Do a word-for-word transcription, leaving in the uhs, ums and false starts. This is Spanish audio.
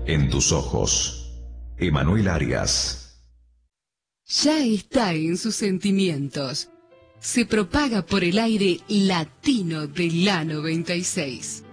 en tus ojos. Emanuel Arias. Ya está en sus sentimientos. Se propaga por el aire latino de la noventa y seis.